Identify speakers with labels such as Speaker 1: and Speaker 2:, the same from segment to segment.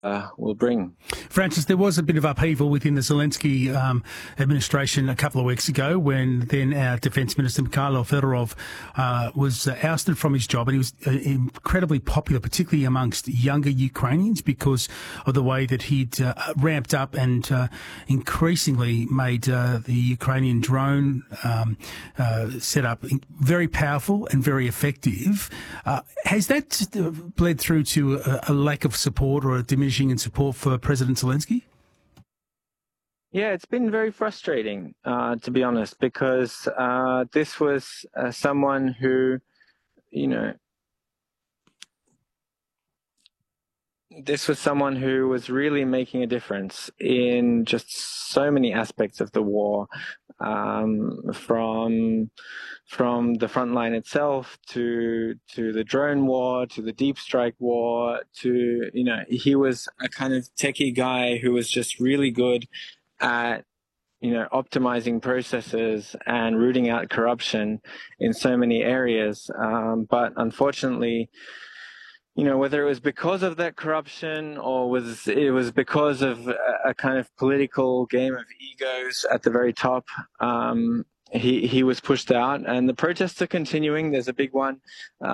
Speaker 1: will bring.
Speaker 2: Francis, there was a bit of upheaval within the Zelensky administration a couple of weeks ago when then our Defence Minister Mikhailo Fedorov was ousted from his job, and he was incredibly popular, particularly amongst younger Ukrainians, because of the way that he'd ramped up and increasingly made the Ukrainian drone setup very powerful and very effective. Has that bled through to a lack of support or a diminishing in support for President Zelensky?
Speaker 1: Yeah, it's been very frustrating, to be honest, because this was someone who, this was someone who was really making a difference in just so many aspects of the war, from the front line itself to the drone war, to the deep strike war, to, he was a kind of techie guy who was just really good at, optimizing processes and rooting out corruption in so many areas. But unfortunately, whether it was because of that corruption or it was because of a kind of political game of egos at the very top, he was pushed out, and the protests are continuing. There's a big one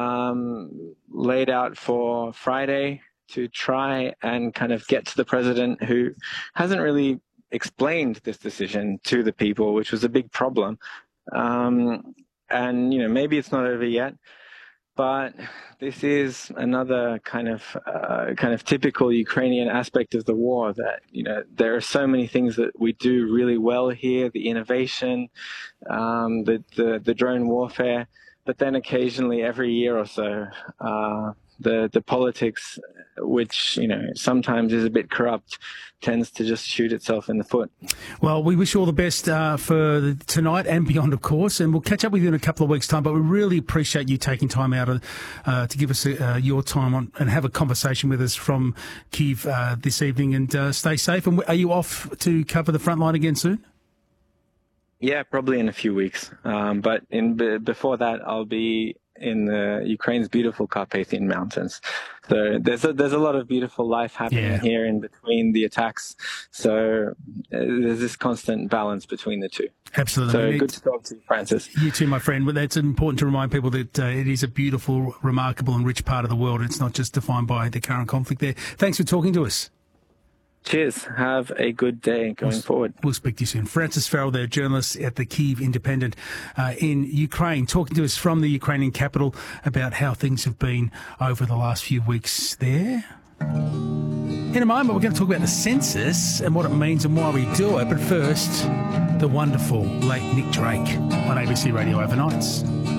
Speaker 1: laid out for Friday to try and kind of get to the president, who hasn't really explained this decision to the people, which was a big problem. And, maybe it's not over yet, but this is another kind of typical Ukrainian aspect of the war, that, there are so many things that we do really well here, the innovation, the drone warfare, but then occasionally every year or so, the politics, which, sometimes is a bit corrupt, tends to just shoot itself in the foot.
Speaker 2: Well, we wish you all the best for tonight and beyond, of course, and we'll catch up with you in a couple of weeks' time, but we really appreciate you taking time out to give us your time on and have a conversation with us from Kyiv this evening, and stay safe. And are you off to cover the front line again soon?
Speaker 1: Yeah, probably in a few weeks. But before that, I'll be in Ukraine's beautiful Carpathian Mountains. So there's a lot of beautiful life happening here in between the attacks. So there's this constant balance between the two.
Speaker 2: Absolutely.
Speaker 1: So good to talk to you, Francis.
Speaker 2: You too, my friend. Well, it's important to remind people that it is a beautiful, remarkable and rich part of the world. It's not just defined by the current conflict there. Thanks for talking to us.
Speaker 1: Cheers. Have a good day going forward.
Speaker 2: We'll speak to you soon. Francis Farrell there, journalist at the Kyiv Independent in Ukraine, talking to us from the Ukrainian capital about how things have been over the last few weeks there. In a moment, we're going to talk about the census and what it means and why we do it. But first, the wonderful late Nick Drake on ABC Radio Overnights.